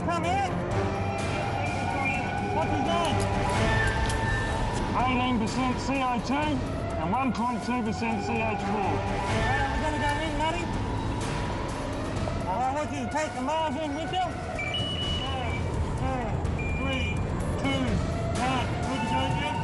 come here? What's his name? 18% CO2 and 1.2% CH4. We're going to go in, Matty. I want you to take the miles in with you. 5, 4, 3, 2, 1. Good to go, Jim.